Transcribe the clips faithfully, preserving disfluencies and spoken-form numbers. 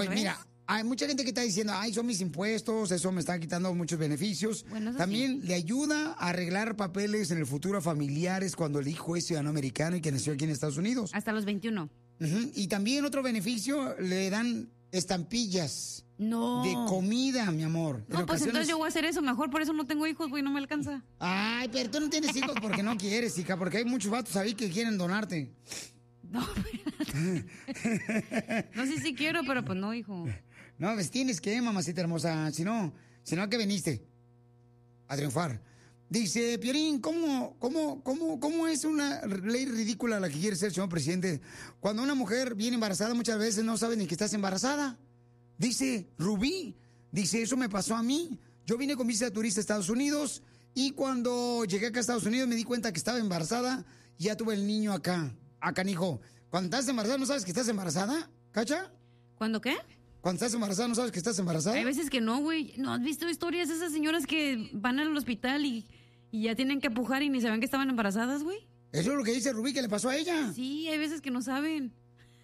Pues mira, hay mucha gente que está diciendo, ay, son mis impuestos, eso me está quitando muchos beneficios. Bueno, También sí. le ayuda a arreglar papeles en el futuro a familiares cuando el hijo es ciudadano americano y que nació aquí en Estados Unidos. Hasta los veintiuno. Uh-huh. Y también otro beneficio, le dan estampillas. No. De comida, mi amor. No, pues entonces yo voy a hacer eso mejor, por eso no tengo hijos, güey, no me alcanza. Ay, pero tú no tienes hijos porque no quieres, hija, porque hay muchos vatos ahí que quieren donarte. No, no, sí, sí quiero, pero pues no, hijo. No, pues tienes que, mamacita hermosa, si no, si no, ¿a qué veniste? A triunfar. Dice, Piolín, ¿cómo, cómo, cómo, ¿cómo es una ley ridícula la que quiere ser señor presidente? Cuando una mujer viene embarazada, muchas veces no sabe ni que estás embarazada. Dice Rubí, dice, eso me pasó a mí. Yo vine con visa de turista a Estados Unidos y cuando llegué acá a Estados Unidos me di cuenta que estaba embarazada y ya tuve el niño acá. Acá, hijo. Cuando estás embarazada, ¿no sabes que estás embarazada? ¿Cacha? ¿Cuándo qué? Cuando estás embarazada, ¿no sabes que estás embarazada? Hay veces que no, güey. ¿No has visto historias de esas señoras que van al hospital y, y ya tienen que pujar y ni saben que estaban embarazadas, güey? Eso es lo que dice Rubí que le pasó a ella. Sí, hay veces que no saben.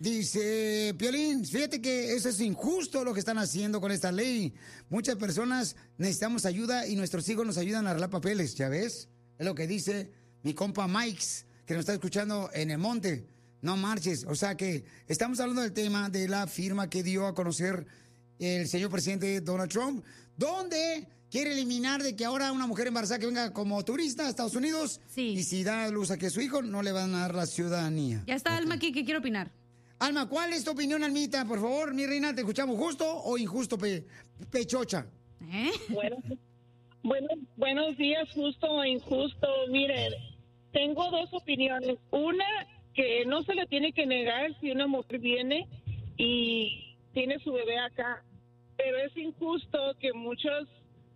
Dice, Piolín, fíjate que eso es injusto lo que están haciendo con esta ley. Muchas personas necesitamos ayuda y nuestros hijos nos ayudan a arreglar papeles, ¿ya ves? Es lo que dice mi compa Mikes, que nos está escuchando en el monte. No marches. O sea que estamos hablando del tema de la firma que dio a conocer el señor presidente Donald Trump, donde quiere eliminar de que ahora una mujer embarazada que venga como turista a Estados Unidos, sí, y si da luz a que su hijo, no le van a dar la ciudadanía. Ya está, okay. Alma aquí, ¿qué quiere opinar? Alma, ¿cuál es tu opinión, Almita? Por favor, mi reina, ¿te escuchamos justo o injusto, pe pechocha? ¿Eh? Bueno, bueno, buenos días, justo o injusto. Miren, tengo dos opiniones. Una, que no se le tiene que negar si una mujer viene y tiene su bebé acá, pero es injusto que muchos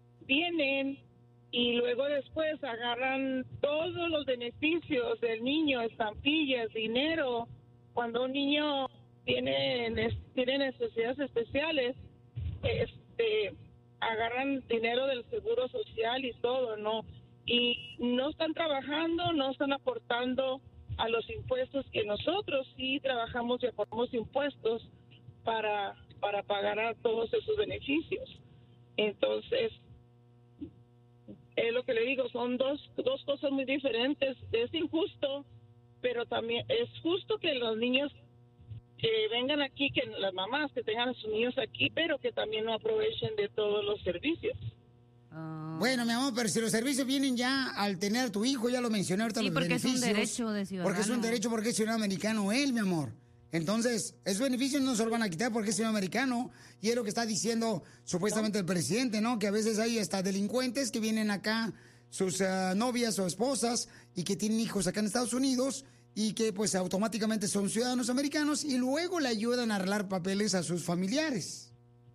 vienen y luego después agarran todos los beneficios del niño, estampillas, dinero. Cuando un niño tiene, tiene necesidades especiales, este, agarran dinero del seguro social y todo, ¿no? Y no están trabajando, no están aportando a los impuestos que nosotros sí trabajamos y aportamos impuestos para, para pagar a todos esos beneficios. Entonces, es lo que le digo, son dos, dos cosas muy diferentes. Es injusto, pero también es justo que los niños que vengan aquí, que las mamás que tengan a sus niños aquí, pero que también no aprovechen de todos los servicios. Uh... Bueno, mi amor, pero si los servicios vienen ya al tener a tu hijo, ya lo mencioné ahorita, sí, los porque beneficios. Es un derecho de ciudadano. Porque es un derecho, porque es ciudadano americano él, mi amor. Entonces, esos beneficios no se los van a quitar porque es ciudadano americano. Y es lo que está diciendo supuestamente el presidente, ¿no? Que a veces hay hasta delincuentes que vienen acá, sus uh, novias o esposas, y que tienen hijos acá en Estados Unidos, y que pues automáticamente son ciudadanos americanos, y luego le ayudan a arreglar papeles a sus familiares.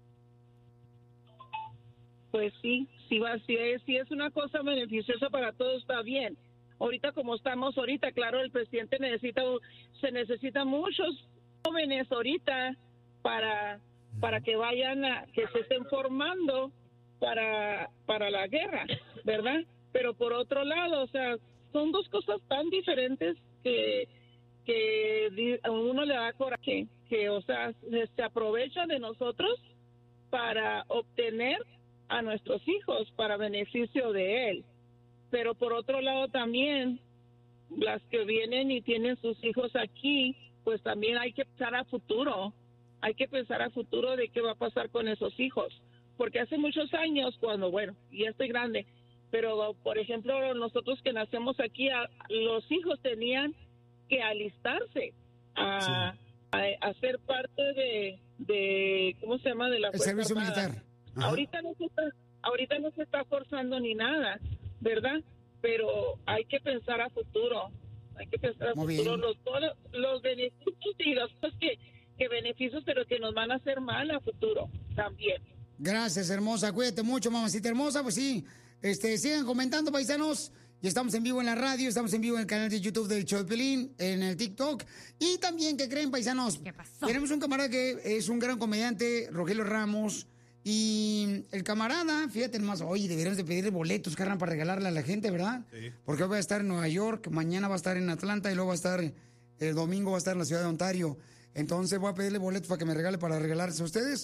Pues sí, sí, va, sí, es, sí es una cosa beneficiosa para todos, está bien. Ahorita como estamos ahorita, claro, el presidente necesita, se necesita muchos jóvenes ahorita para, para que vayan a, que se estén formando para, para la guerra, ¿verdad? Pero por otro lado, o sea, son dos cosas tan diferentes que, que a uno le da coraje, que, o sea, se, se aprovecha de nosotros para obtener a nuestros hijos para beneficio de él. Pero por otro lado también, las que vienen y tienen sus hijos aquí, pues también hay que pensar a futuro, hay que pensar a futuro de qué va a pasar con esos hijos, porque hace muchos años, cuando, bueno, ya estoy grande, pero por ejemplo, nosotros que nacemos aquí, a, los hijos tenían que alistarse a, sí. a, a ser parte de, de, ¿cómo se llama? De la el servicio Armada. Militar. Ajá. Ahorita no se está, ahorita no se está forzando ni nada, ¿verdad? Pero hay que pensar a futuro, hay que pensar a Muy futuro bien. los, todos los beneficios y las cosas que, que beneficios, pero que nos van a hacer mal a futuro también. Gracias, hermosa, cuídate mucho, mamacita hermosa, pues sí, este, sigan comentando, paisanos, y estamos en vivo en la radio, estamos en vivo en el canal de YouTube del Show de Piolín, en el TikTok, y también, ¿qué creen, paisanos? ¿Qué pasó? Tenemos un camarada que es un gran comediante, Rogelio Ramos. Y el camarada, fíjate nomás, oye, deberíamos de pedirle boletos, carnal, para regalarle a la gente, ¿verdad? Sí. Porque hoy va a estar en Nueva York, mañana va a estar en Atlanta y luego va a estar, el domingo va a estar en la ciudad de Ontario. Entonces voy a pedirle boletos para que me regale para regalarse a ustedes.